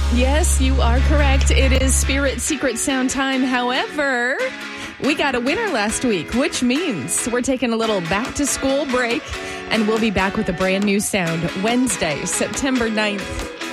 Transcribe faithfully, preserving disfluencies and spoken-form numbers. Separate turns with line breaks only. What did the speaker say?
Yes, you are correct. It is Spirit Secret Sound time. However, we got a winner last week, which means we're taking a little back-to-school break, and we'll be back with a brand new sound Wednesday, September ninth.